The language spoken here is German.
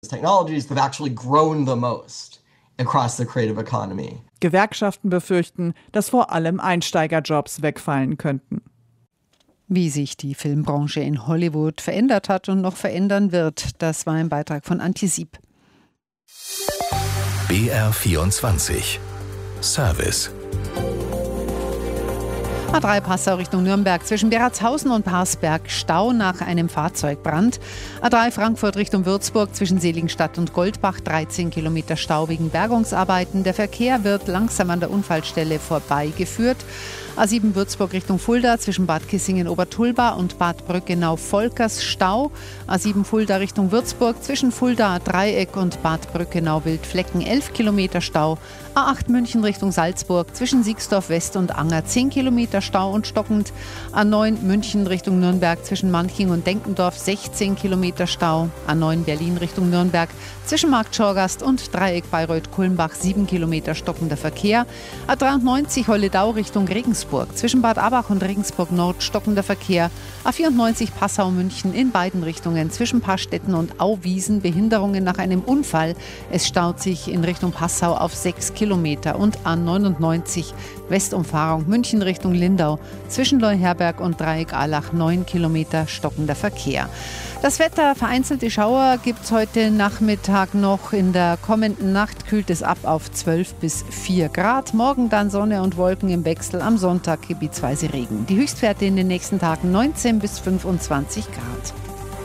technologies that have actually grown the most across the creative economy. Gewerkschaften befürchten, dass vor allem Einsteigerjobs wegfallen könnten. Wie sich die Filmbranche in Hollywood verändert hat und noch verändern wird, das war ein Beitrag von Antje Sieb. BR24 Service. A3 Passau Richtung Nürnberg zwischen Beratshausen und Parsberg Stau nach einem Fahrzeugbrand. A3 Frankfurt Richtung Würzburg zwischen Seligenstadt und Goldbach 13 Kilometer Stau wegen Bergungsarbeiten. Der Verkehr wird langsam an der Unfallstelle vorbeigeführt. A7 Würzburg Richtung Fulda zwischen Bad Kissingen-Obertulba und Bad Brückenau-Volkers Stau. A7 Fulda Richtung Würzburg zwischen Fulda Dreieck und Bad Brückenau-Wildflecken 11 Kilometer Stau. A8 München Richtung Salzburg zwischen Siegsdorf West und Anger 10 Kilometer Stau und stockend. A9 München Richtung Nürnberg zwischen Manching und Denkendorf 16 Kilometer Stau. A9 Berlin Richtung Nürnberg zwischen Marktschorgast und Dreieck Bayreuth-Kulmbach 7 Kilometer stockender Verkehr. A93 Holledau Richtung Regensburg zwischen Bad Abach und Regensburg Nord stockender Verkehr. A94 Passau-München in beiden Richtungen zwischen Pastetten und Auwiesen Behinderungen nach einem Unfall. Es staut sich in Richtung Passau auf 6 Kilometer. Und A99 Westumfahrung München Richtung Lindau zwischen Leuherberg und Dreieck Allach 9 Kilometer stockender Verkehr. Das Wetter, vereinzelte Schauer gibt es heute Nachmittag noch. In der kommenden Nacht kühlt es ab auf 12 bis 4 Grad. Morgen dann Sonne und Wolken im Wechsel. Am Sonntag gebietsweise Regen. Die Höchstwerte in den nächsten Tagen 19 bis 25 Grad.